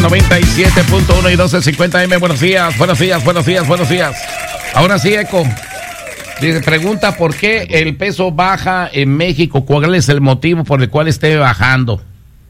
97.1 y 1250M. Buenos días. Ahora sí, Eco. Dice, pregunta por qué el peso baja en México. ¿Cuál es el motivo por el cual esté bajando?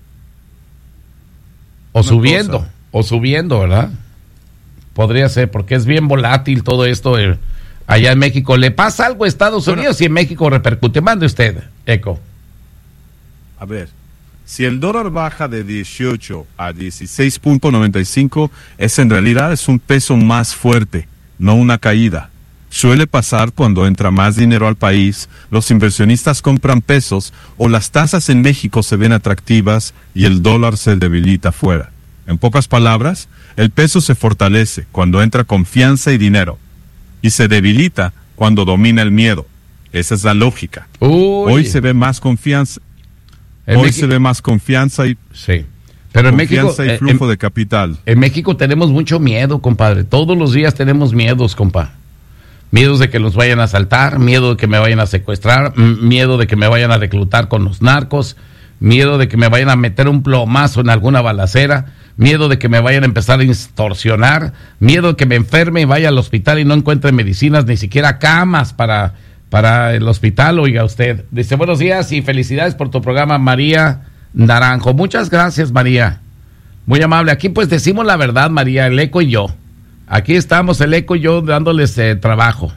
O subiendo, ¿verdad? Podría ser, porque es bien volátil todo esto allá en México. ¿Le pasa algo a Estados Unidos y en México repercute? Mande usted, Eco. A ver, si el dólar baja de 18 a 16.95, en realidad es un peso más fuerte, no una caída. Suele pasar cuando entra más dinero al país, los inversionistas compran pesos o las tasas en México se ven atractivas y el dólar se debilita fuera. En pocas palabras, el peso se fortalece cuando entra confianza y dinero y se debilita cuando domina el miedo. Esa es la lógica. Hoy se ve más confianza. Se ve más confianza y sí. Pero en México y flujo de capital. En México tenemos mucho miedo, compadre. Todos los días tenemos miedos, compa. Miedos de que nos vayan a asaltar, miedo de que me vayan a secuestrar, miedo de que me vayan a reclutar con los narcos, miedo de que me vayan a meter un plomazo en alguna balacera, miedo de que me vayan a empezar a extorsionar, miedo de que me enferme y vaya al hospital y no encuentre medicinas, ni siquiera camas para el hospital. Oiga usted. Dice, buenos días y felicidades por tu programa, María Naranjo. Muchas gracias, María. Muy amable. Aquí pues decimos la verdad, María, el Eco y yo. Aquí estamos, el Eco y yo, dándoles trabajo.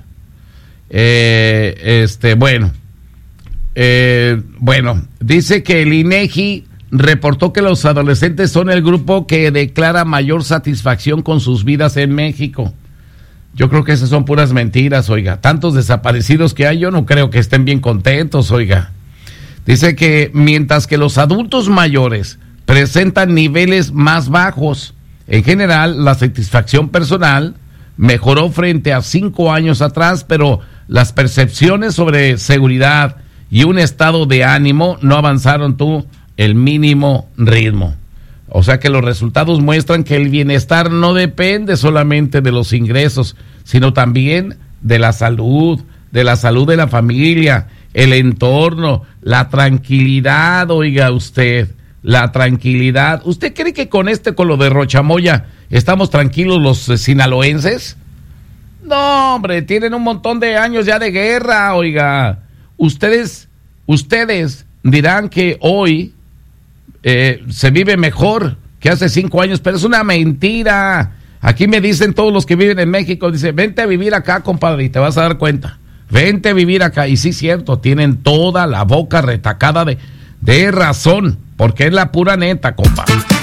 Bueno, dice que el INEGI reportó que los adolescentes son el grupo que declara mayor satisfacción con sus vidas en México. Yo creo que esas son puras mentiras, oiga. Tantos desaparecidos que hay, yo no creo que estén bien contentos, oiga. Dice que mientras que los adultos mayores presentan niveles más bajos, en general, la satisfacción personal mejoró frente a 5 años atrás, pero las percepciones sobre seguridad y un estado de ánimo no avanzaron el mínimo ritmo. O sea que los resultados muestran que el bienestar no depende solamente de los ingresos, sino también de la salud de la familia, el entorno, la tranquilidad, oiga usted. La tranquilidad. ¿Usted cree que con lo de Rochamoya estamos tranquilos los sinaloenses? No, hombre, tienen un montón de años ya de guerra, oiga. Ustedes dirán que hoy se vive mejor que hace 5 años, pero es una mentira. Aquí me dicen todos los que viven en México, dicen, vente a vivir acá, compadre, y te vas a dar cuenta. Vente a vivir acá. Y sí, cierto, tienen toda la boca retacada de razón. Porque es la pura neta, compa.